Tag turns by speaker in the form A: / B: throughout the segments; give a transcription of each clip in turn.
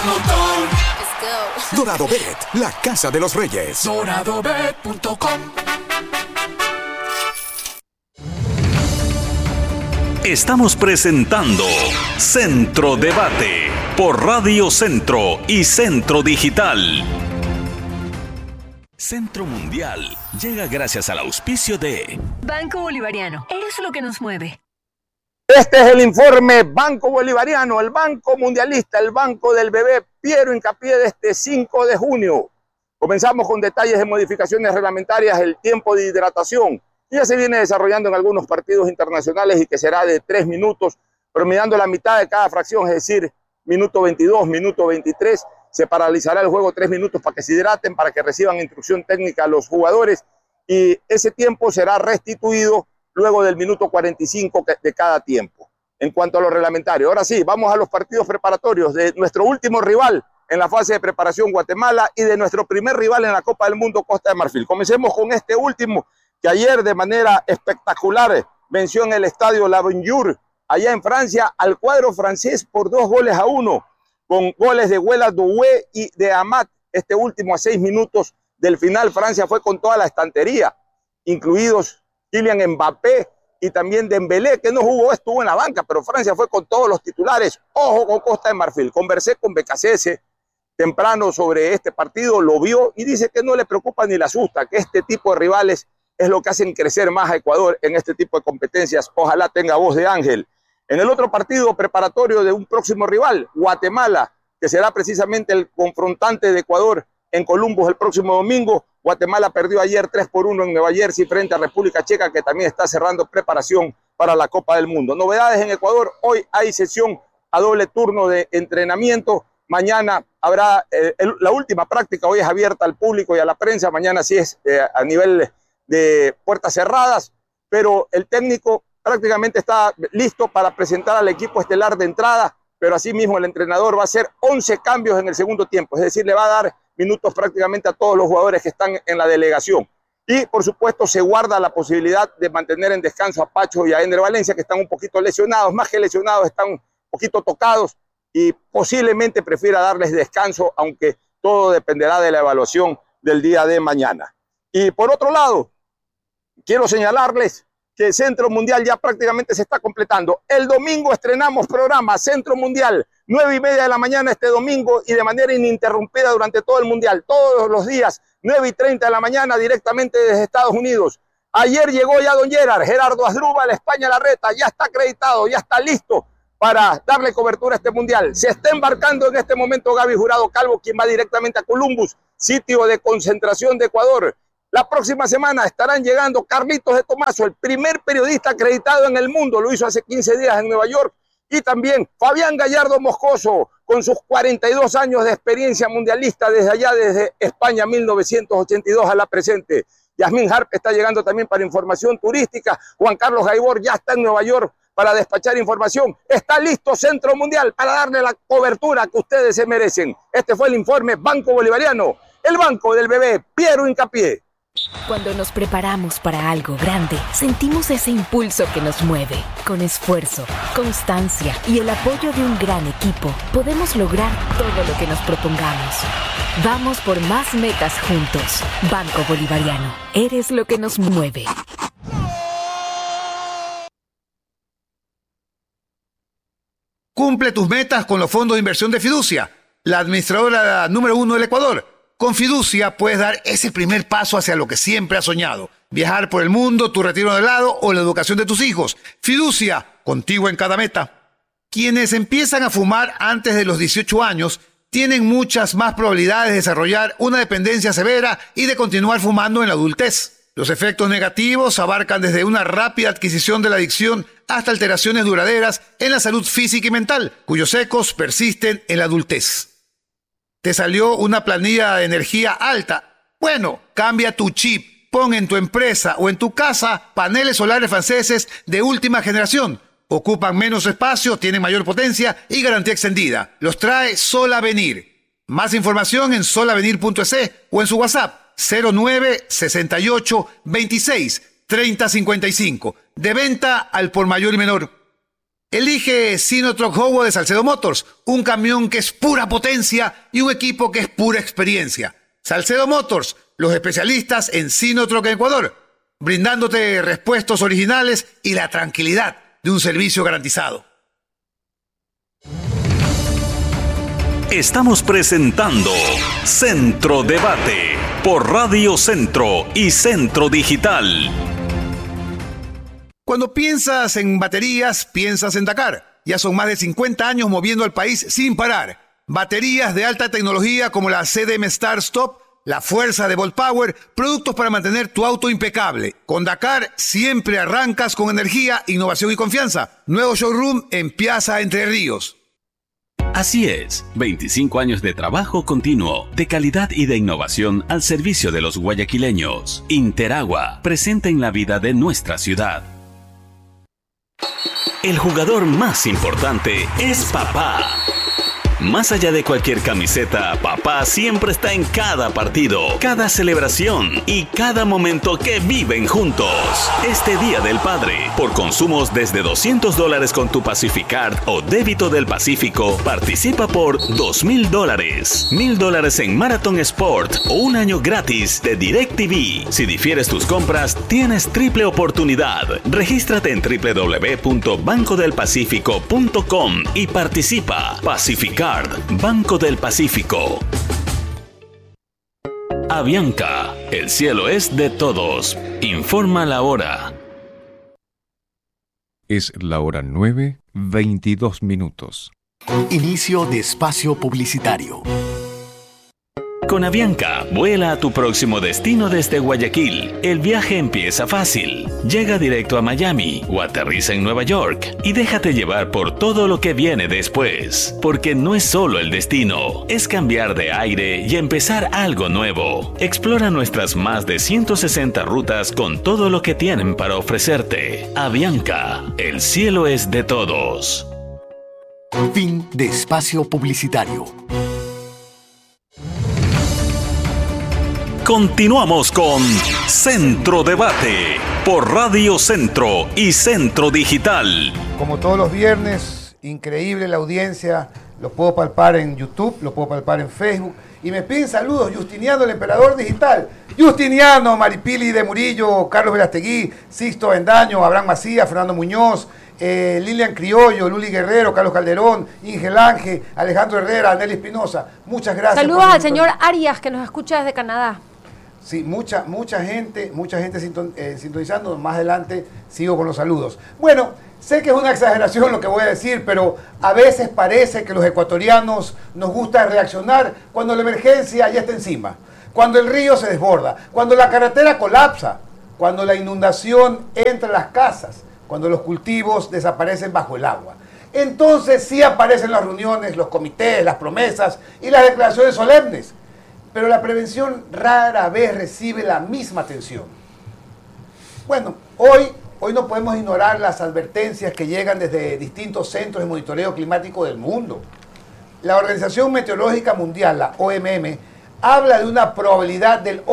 A: Dorado Bet, la casa de los reyes.
B: DoradoBet.com.
C: Estamos presentando Centro Debate por Radio Centro y Centro Digital. Centro Mundial llega gracias al auspicio de
D: Banco Bolivariano. Eres lo que nos mueve.
E: Este es el informe Banco Bolivariano, el Banco Mundialista, el Banco del Bebé Piero Hincapié de este 5 de junio. Comenzamos con detalles de modificaciones reglamentarias, el tiempo de hidratación. Ya se viene desarrollando en algunos partidos internacionales y que será de 3 minutos, promediando la mitad de cada fracción, es decir, minuto 22, minuto 23. Se paralizará el juego 3 minutos para que se hidraten, para que reciban instrucción técnica a los jugadores y ese tiempo será restituido luego del minuto 45 de cada tiempo. En cuanto a lo reglamentario, ahora sí, vamos a los partidos preparatorios de nuestro último rival en la fase de preparación, Guatemala, y de nuestro primer rival en la Copa del Mundo, Costa de Marfil. Comencemos con este último, que ayer de manera espectacular venció en el estadio Lavignour, allá en Francia, al cuadro francés por 2-1, con goles de Huela Doué y de Amat. Este último a 6 minutos del final. Francia fue con toda la estantería, incluidos Kylian Mbappé y también Dembélé, que no jugó, estuvo en la banca, pero Francia fue con todos los titulares. Ojo con Costa de Marfil. Conversé con BKCS temprano sobre este partido, lo vio y dice que no le preocupa ni le asusta, que este tipo de rivales es lo que hacen crecer más a Ecuador en este tipo de competencias. Ojalá tenga voz de ángel. En el otro partido preparatorio de un próximo rival, Guatemala, que será precisamente el confrontante de Ecuador en Columbus el próximo domingo. Guatemala perdió ayer 3-1 en Nueva Jersey frente a República Checa, que también está cerrando preparación para la Copa del Mundo. Novedades en Ecuador: hoy hay sesión a doble turno de entrenamiento. Mañana habrá la última práctica, hoy es abierta al público y a la prensa. Mañana sí es a nivel de puertas cerradas, pero el técnico prácticamente está listo para presentar al equipo estelar de entrada, pero asimismo el entrenador va a hacer 11 cambios en el segundo tiempo, es decir, le va a dar minutos prácticamente a todos los jugadores que están en la delegación. Y por supuesto se guarda la posibilidad de mantener en descanso a Pacho y a Ender Valencia, que están un poquito lesionados, más que lesionados, están un poquito tocados y posiblemente prefiera darles descanso, aunque todo dependerá de la evaluación del día de mañana. Y por otro lado, quiero señalarles que el Centro Mundial ya prácticamente se está completando. El domingo estrenamos programa Centro Mundial, 9:30 de la mañana este domingo y de manera ininterrumpida durante todo el Mundial, todos los días, 9:30 de la mañana directamente desde Estados Unidos. Ayer llegó ya don Gerardo Asdrúbal, España Larreta, ya está acreditado, ya está listo para darle cobertura a este Mundial. Se está embarcando en este momento Gaby Jurado Calvo, quien va directamente a Columbus, sitio de concentración de Ecuador. La próxima semana estarán llegando Carlitos de Tomaso, el primer periodista acreditado en el mundo, lo hizo hace 15 días en Nueva York, y también Fabián Gallardo Moscoso, con sus 42 años de experiencia mundialista desde España 1982 a la presente. Yasmín Harp está llegando también para información turística. Juan Carlos Gaibor ya está en Nueva York para despachar información. Está listo Centro Mundial para darle la cobertura que ustedes se merecen. Este fue el informe Banco Bolivariano, el banco del bebé Piero Hincapié.
D: Cuando nos preparamos para algo grande, sentimos ese impulso que nos mueve. Con esfuerzo, constancia y el apoyo de un gran equipo, podemos lograr todo lo que nos propongamos. Vamos por más metas juntos. Banco Bolivariano, eres lo que nos mueve.
F: Cumple tus metas con los fondos de inversión de Fiducia, la administradora número 1 del Ecuador. Con Fiducia puedes dar ese primer paso hacia lo que siempre has soñado. Viajar por el mundo, tu retiro de lado o la educación de tus hijos. Fiducia, contigo en cada meta. Quienes empiezan a fumar antes de los 18 años tienen muchas más probabilidades de desarrollar una dependencia severa y de continuar fumando en la adultez. Los efectos negativos abarcan desde una rápida adquisición de la adicción hasta alteraciones duraderas en la salud física y mental, cuyos ecos persisten en la adultez. ¿Te salió una planilla de energía alta? Bueno, cambia tu chip. Pon en tu empresa o en tu casa paneles solares franceses de última generación. Ocupan menos espacio, tienen mayor potencia y garantía extendida. Los trae Solavenir. Más información en solavenir.es o en su WhatsApp 09 68 26 30 55. De venta al por mayor y menor. Elige Sinotruk Howo de Salcedo Motors, un camión que es pura potencia y un equipo que es pura experiencia. Salcedo Motors, los especialistas en Sinotruk en Ecuador, brindándote repuestos originales y la tranquilidad de un servicio garantizado.
C: Estamos presentando Centro Debate por Radio Centro y Centro Digital.
F: Cuando piensas en baterías, piensas en Dakar. Ya son más de 50 años moviendo al país sin parar. Baterías de alta tecnología como la CDM Start Stop, la fuerza de Volt Power, productos para mantener tu auto impecable. Con Dakar siempre arrancas con energía, innovación y confianza. Nuevo showroom en Piazza Entre Ríos.
C: Así es, 25 años de trabajo continuo, de calidad y de innovación al servicio de los guayaquileños. Interagua, presente en la vida de nuestra ciudad. El jugador más importante es papá. Más allá de cualquier camiseta, papá siempre está en cada partido, cada celebración y cada momento que viven juntos. Este Día del Padre, por consumos desde $200 con tu Pacificard o débito del Pacífico, participa por $2,000, $1,000 en Marathon Sport o un año gratis de DirecTV. Si difieres tus compras, tienes triple oportunidad. Regístrate en www.bancodelpacifico.com y participa. Pacificard, Banco del Pacífico. Avianca, el cielo es de todos. Informa la hora.
G: Es la hora 9:22.
B: Inicio de espacio publicitario.
C: Con Avianca, vuela a tu próximo destino desde Guayaquil. El viaje empieza fácil. Llega directo a Miami o aterriza en Nueva York y déjate llevar por todo lo que viene después. Porque no es solo el destino, es cambiar de aire y empezar algo nuevo. Explora nuestras más de 160 rutas con todo lo que tienen para ofrecerte. Avianca, el cielo es de todos.
B: Fin de espacio publicitario.
C: Continuamos con Centro Debate por Radio Centro y Centro Digital.
F: Como todos los viernes, increíble la audiencia. Lo puedo palpar en YouTube, lo puedo palpar en Facebook. Y me piden saludos, Justiniano, el emperador digital. Justiniano, Maripili de Murillo, Carlos Verastegui, Sixto Bendaño, Abraham Macías, Fernando Muñoz, Lilian Criollo, Luli Guerrero, Carlos Calderón, Ingel Ángel, Alejandro Herrera, Nelly Espinosa. Muchas gracias.
H: Saludos al señor Arias, que nos escucha desde Canadá.
F: Sí, mucha gente sintonizando. Más adelante sigo con los saludos. Bueno, sé que es una exageración lo que voy a decir, pero a veces parece que los ecuatorianos nos gusta reaccionar cuando la emergencia ya está encima, cuando el río se desborda, cuando la carretera colapsa, cuando la inundación entra a las casas, cuando los cultivos desaparecen bajo el agua. Entonces sí aparecen las reuniones, los comités, las promesas y las declaraciones solemnes. Pero la prevención rara vez recibe la misma atención. Bueno, hoy no podemos ignorar las advertencias que llegan desde distintos centros de monitoreo climático del mundo. La Organización Meteorológica Mundial, la OMM, habla de una probabilidad del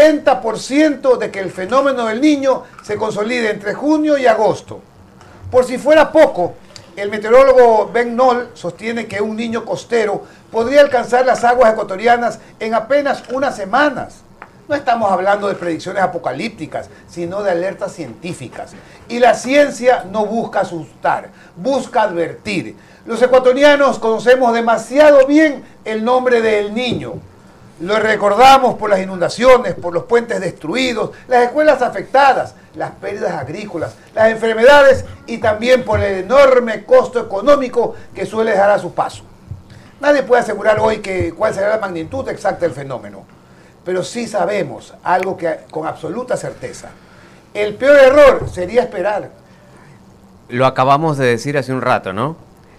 F: 80% de que el fenómeno del Niño se consolide entre junio y agosto. Por si fuera poco, el meteorólogo Ben Noll sostiene que un niño costero podría alcanzar las aguas ecuatorianas en apenas unas semanas. No estamos hablando de predicciones apocalípticas, sino de alertas científicas. Y la ciencia no busca asustar, busca advertir. Los ecuatorianos conocemos demasiado bien el nombre del Niño. Lo recordamos por las inundaciones, por los puentes destruidos, las escuelas afectadas, las pérdidas agrícolas, las enfermedades y también por el enorme costo económico que suele dejar a su paso. Nadie puede asegurar hoy cuál será la magnitud exacta del fenómeno, pero sí sabemos algo que con absoluta certeza. El peor error sería esperar.
I: Lo acabamos de decir hace un rato, ¿no?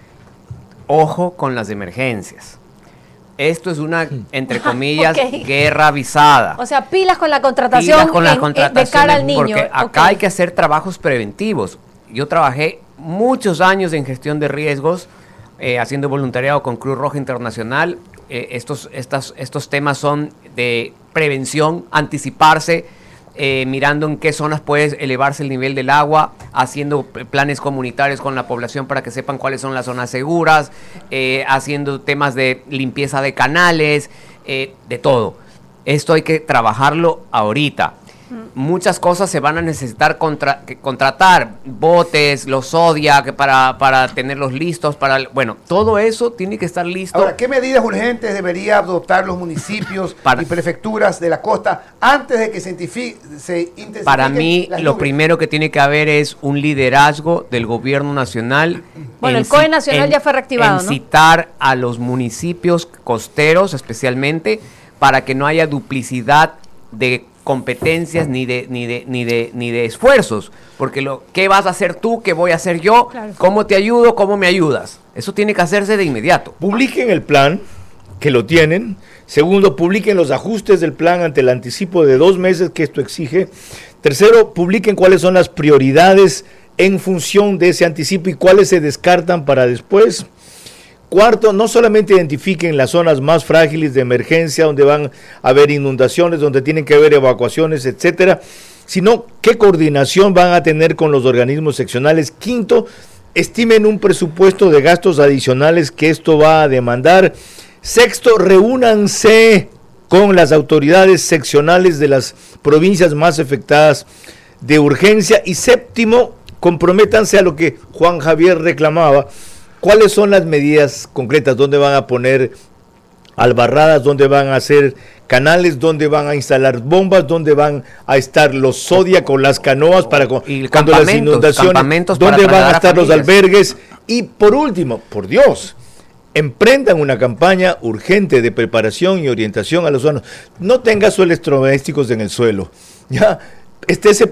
I: Ojo con las emergencias. Esto es una, entre comillas, guerra avisada.
H: O sea, pilas con la contratación, de cara al niño.
I: Porque acá hay que hacer trabajos preventivos. Yo trabajé muchos años en gestión de riesgos, haciendo voluntariado con Cruz Roja Internacional. Estos temas son de prevención, anticiparse. mirando en qué zonas puede elevarse el nivel del agua, haciendo planes comunitarios con la población para que sepan cuáles son las zonas seguras, haciendo temas de limpieza de canales, de todo. Esto hay que trabajarlo ahorita. Muchas cosas se van a necesitar contratar, botes, los Zodiac para tenerlos listos, bueno, todo eso tiene que estar listo.
F: Ahora, ¿qué medidas urgentes debería adoptar los municipios y prefecturas de la costa antes de que se intensifiquen?
I: Para mí, lo primero que tiene que haber es un liderazgo del gobierno nacional.
H: Bueno, el COE nacional ya fue reactivado, ¿no?
I: Incitar a los municipios costeros, especialmente, para que no haya duplicidad de competencias ni de esfuerzos, porque ¿qué vas a hacer tú? ¿Qué voy a hacer yo? Claro. ¿Cómo te ayudo? ¿Cómo me ayudas? Eso tiene que hacerse de inmediato.
G: Publiquen el plan, que lo tienen. Segundo, publiquen los ajustes del plan ante el anticipo de 2 meses que esto exige. Tercero, publiquen cuáles son las prioridades en función de ese anticipo y cuáles se descartan para después. Cuarto, no solamente identifiquen las zonas más frágiles de emergencia, donde van a haber inundaciones, donde tienen que haber evacuaciones, etcétera, sino qué coordinación van a tener con los organismos seccionales. Quinto, estimen un presupuesto de gastos adicionales que esto va a demandar. Sexto, reúnanse con las autoridades seccionales de las provincias más afectadas de urgencia. Y séptimo, comprométanse a lo que Juan Javier reclamaba. ¿Cuáles son las medidas concretas? ¿Dónde van a poner albarradas? ¿Dónde van a hacer canales? ¿Dónde van a instalar bombas? ¿Dónde van a estar los Zodiac con las canoas para cuando las inundaciones? ¿Dónde van a estar los albergues? Y por último, por Dios, emprendan una campaña urgente de preparación y orientación a los ciudadanos. No tenga electrodomésticos en el suelo. Ya. Esté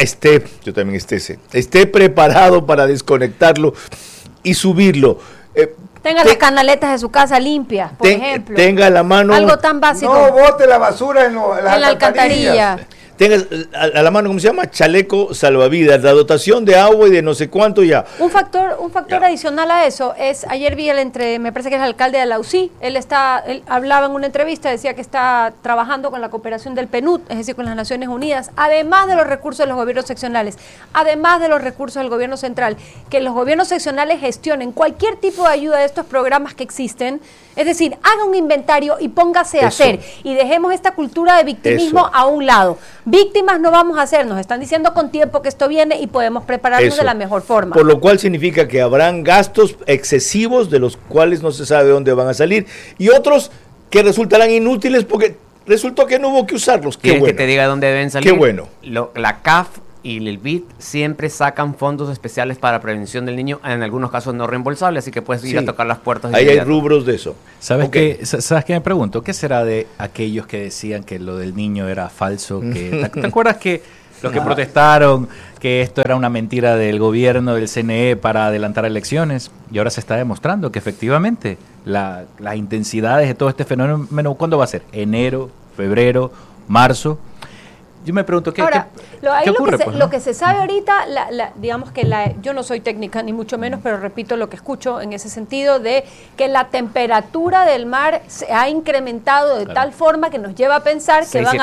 G: preparado para desconectarlo y subirlo.
H: Tenga las canaletas de su casa limpias, por ejemplo.
G: Tenga a la mano.
H: Algo tan básico.
F: No bote la basura en la alcantarilla.
G: Tenga a la mano, ¿cómo se llama? Chaleco salvavidas, la dotación de agua y de no sé cuánto ya.
H: Un factor adicional a eso es, ayer vi me parece que es el alcalde de Lausí, él hablaba en una entrevista, decía que está trabajando con la cooperación del PNUD, es decir, con las Naciones Unidas, además de los recursos de los gobiernos seccionales, además de los recursos del gobierno central, que los gobiernos seccionales gestionen cualquier tipo de ayuda de estos programas que existen, es decir, haga un inventario y póngase a hacer, y dejemos esta cultura de victimismo a un lado. Víctimas no vamos a hacer, nos están diciendo con tiempo que esto viene y podemos prepararnos de la mejor forma.
G: Por lo cual significa que habrán gastos excesivos de los cuales no se sabe dónde van a salir y otros que resultarán inútiles porque resultó que no hubo que usarlos.
I: ¿Quieres que te diga dónde deben salir?
G: Qué bueno.
I: La CAF y el BID siempre sacan fondos especiales para prevención del niño, en algunos casos no reembolsables, así que puedes ir a tocar las puertas.
G: Ahí hay rubros de eso.
J: ¿Sabes qué me pregunto? ¿Qué será de aquellos que decían que lo del niño era falso? ¿Te acuerdas que los que protestaron que esto era una mentira del gobierno, del CNE para adelantar elecciones? Y ahora se está demostrando que efectivamente las intensidades de todo este fenómeno, ¿cuándo va a ser? ¿Enero, febrero, marzo? Yo me pregunto, ¿qué ocurre?
H: Lo que se sabe ahorita, digamos que yo no soy técnica ni mucho menos, pero repito lo que escucho en ese sentido de que la temperatura del mar se ha incrementado de tal forma que nos lleva a pensar que van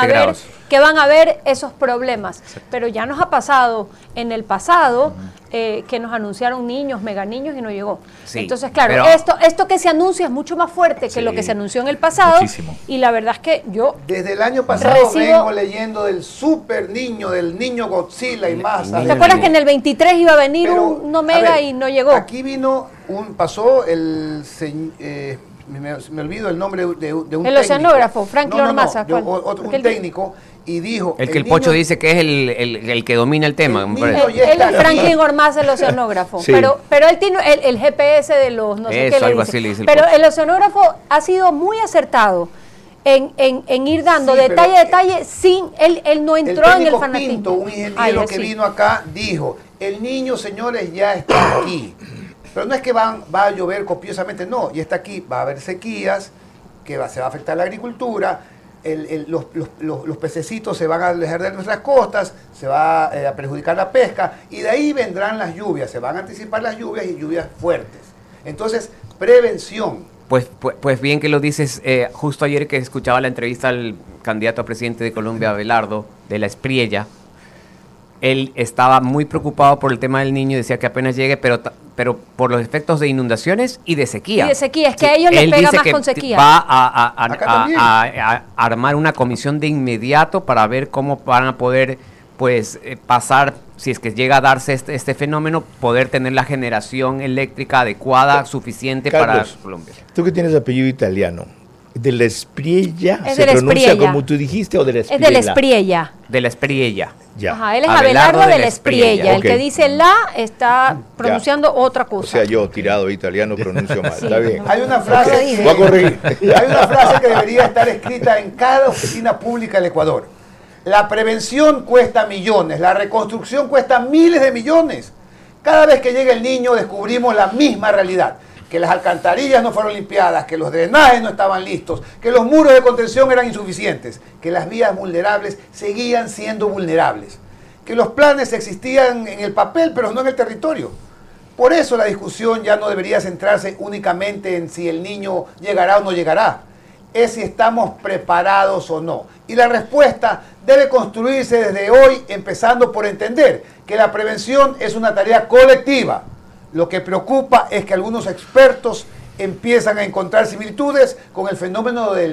H: a haber esos problemas. Exacto. Pero ya nos ha pasado en el pasado que nos anunciaron mega niños y no llegó. Sí, entonces, claro, esto que se anuncia es mucho más fuerte que lo que se anunció en el pasado. Muchísimo. Y la verdad es que yo
F: desde el año pasado vengo leyendo del super niño, del niño Godzilla y más.
H: ¿Te acuerdas que en el 23 iba a venir un Omega y no llegó?
F: Aquí pasó me olvido el nombre de un técnico.
H: El oceanógrafo, Franklin Ormaza.
F: Un técnico. Y dijo...
I: El Pocho dice que es el que domina el tema.
H: Él es Franklin Ormaza, el oceanógrafo. Sí. Pero él tiene el GPS de los... no sé qué le dice. Pero el oceanógrafo ha sido muy acertado en ir dando detalle a detalle sin... Él no entró en el fanatismo.
F: Pinto, un ingeniero que vino acá, dijo, el niño, señores, ya está aquí. Pero no es que va a llover copiosamente, no. Ya está aquí, va a haber sequías, que se va a afectar la agricultura... Los pececitos se van a alejar de nuestras costas, se va a perjudicar la pesca y de ahí vendrán las lluvias, se van a anticipar las lluvias y lluvias fuertes. Entonces, prevención,
I: Pues bien que lo dices. Justo ayer que escuchaba la entrevista al candidato a presidente de Colombia, Abelardo, de la Espriella, él estaba muy preocupado por el tema del niño, decía que apenas llegue, pero por los efectos de inundaciones y de sequía.
H: Y de sequía, es que a ellos les pega más con sequía.
I: Va a armar una comisión de inmediato para ver cómo van a poder pasar, si es que llega a darse este fenómeno, poder tener la generación eléctrica adecuada, suficiente,
G: Carlos,
I: para Colombia.
G: Tú que tienes apellido italiano, ¿de la Espriella
H: Es
G: se
H: de la
G: pronuncia
H: Espriella.
G: como tú dijiste o de la
H: Es
G: Espriella?
H: de la Espriella.
I: De la Espriella.
G: Ya.
H: Ajá, él es Abelardo de la Espriella. El
G: Ok.
H: que dice la está pronunciando otra
G: O
H: cosa.
G: sea, yo, tirado italiano, pronuncio mal. Está bien.
F: Hay una frase
H: Sí.
G: Voy a corregir.
F: Hay una frase que debería estar escrita en cada oficina pública del Ecuador. La prevención cuesta millones, la reconstrucción cuesta miles de millones. Cada vez que llega el niño descubrimos la misma realidad. Que las alcantarillas no fueron limpiadas, que los drenajes no estaban listos, que los muros de contención eran insuficientes, que las vías vulnerables seguían siendo vulnerables, que los planes existían en el papel pero no en el territorio. Por eso la discusión ya no debería centrarse únicamente en si el niño llegará o no llegará, es si estamos preparados o no. Y la respuesta debe construirse desde hoy, empezando por entender que la prevención es una tarea colectiva. Lo que preocupa es que algunos expertos empiezan a encontrar similitudes con el fenómeno del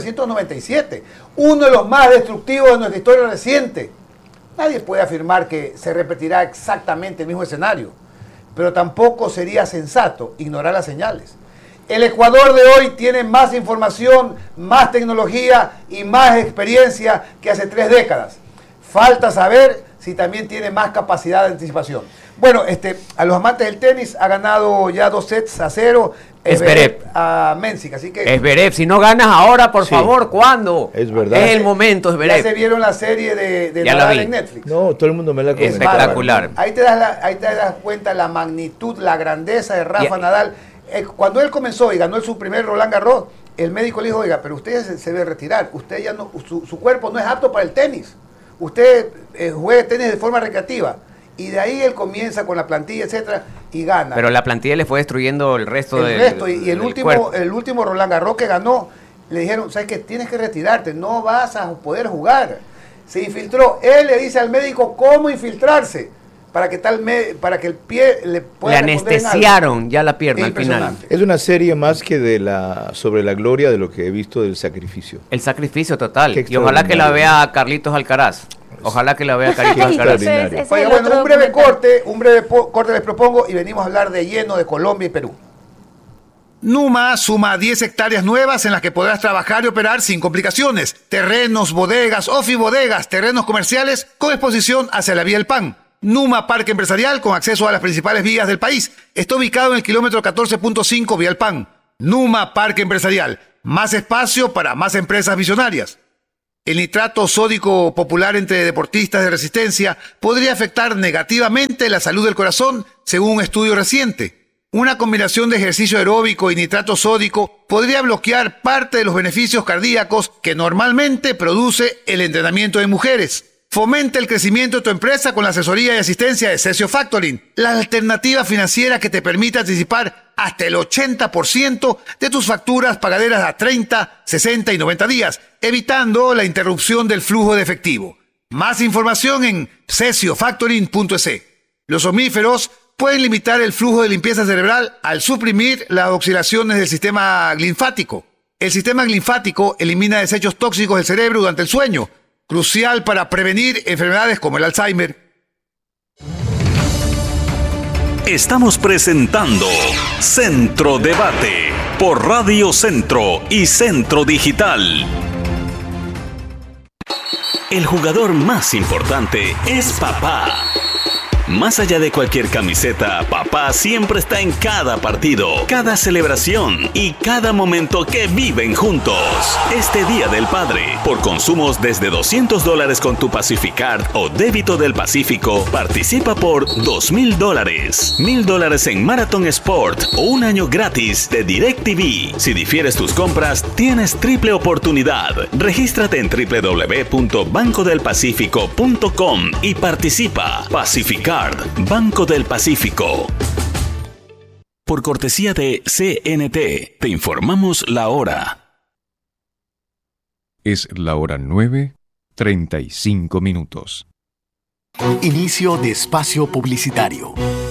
F: 1997, uno de los más destructivos de nuestra historia reciente. Nadie puede afirmar que se repetirá exactamente el mismo escenario, pero tampoco sería sensato ignorar las señales. El Ecuador de hoy tiene más información, más tecnología y más experiencia que hace 3 décadas. Falta saber si también tiene más capacidad de anticipación. Bueno, a los amantes del tenis ha ganado ya 2-0
I: Zverev
F: a Mensik, así que
I: Zverev, si no ganas ahora, por favor, ¿cuándo?
G: Es verdad.
I: Es el momento,
F: ya
I: Zverev.
F: se vieron la serie de
I: Ya la
F: Nadal
I: vi.
F: en Netflix.
G: No, todo el mundo me la comentó.
I: Espectacular.
F: Ahí te das cuenta la magnitud, la grandeza de Rafa Nadal. Cuando él comenzó y ganó su primer Roland Garros, el médico le dijo, oiga, pero usted se debe retirar, usted ya no, su cuerpo no es apto para el tenis, usted juegue tenis de forma recreativa. Y de ahí él comienza con la plantilla, etcétera, y gana.
I: Pero la plantilla le fue destruyendo el resto
F: y el
I: del
F: último Roland Garros que ganó, le dijeron, ¿sabes qué? Tienes que retirarte, no vas a poder jugar. Se infiltró. Él le dice al médico cómo infiltrarse para que el pie le pueda
I: Le
F: responder en algo.
I: anestesiaron ya la pierna al final.
F: Impresionante.
G: Es una serie más que sobre la gloria de lo que he visto del sacrificio.
I: El sacrificio total.
G: Qué
I: Y ojalá que la
G: extraordinario.
I: vea Carlitos Alcaraz. Ojalá que la vea Carlitos Alcaraz.
G: extraordinario.
H: Ese es
F: Oiga,
H: el
F: bueno,
H: otro
F: un breve
H: documental.
F: corte les propongo y venimos a hablar de lleno de Colombia y Perú.
K: Numa suma 10 hectáreas nuevas en las que podrás trabajar y operar sin complicaciones. Terrenos, bodegas, ofibodegas, terrenos comerciales con exposición hacia la vía del Pan. Numa Parque Empresarial con acceso a las principales vías del país. Está ubicado en el kilómetro 14.5 vía el Pan. Numa Parque Empresarial. Más espacio para más empresas visionarias. El nitrato sódico popular entre deportistas de resistencia podría afectar negativamente la salud del corazón, según un estudio reciente. Una combinación de ejercicio aeróbico y nitrato sódico podría bloquear parte de los beneficios cardíacos que normalmente produce el entrenamiento de mujeres. Fomenta el crecimiento de tu empresa con la asesoría y asistencia de Cesio Factoring, la alternativa financiera que te permite anticipar hasta el 80% de tus facturas pagaderas a 30, 60 y 90 días, evitando la interrupción del flujo de efectivo. Más información en cesiofactoring.es. Los omníferos pueden limitar el flujo de limpieza cerebral al suprimir las oscilaciones del sistema linfático. El sistema linfático elimina desechos tóxicos del cerebro durante el sueño, crucial para prevenir enfermedades como el Alzheimer.
C: Estamos presentando Centro Debate por Radio Centro y Centro Digital. El jugador más importante es papá. Más allá de cualquier camiseta, papá siempre está en cada partido, cada celebración y cada momento que viven juntos. Este Día del Padre, por consumos desde $200 con tu Pacificard o débito del Pacífico, participa por $2,000, $1,000 en Marathon Sport o un año gratis de DirecTV. Si difieres tus compras, tienes triple oportunidad. Regístrate en www.bancodelpacifico.com y participa. Pacificard, Banco del Pacífico. por cortesía de CNT. Te informamos la hora.
L: Es la hora 9:35.
B: Inicio de espacio publicitario.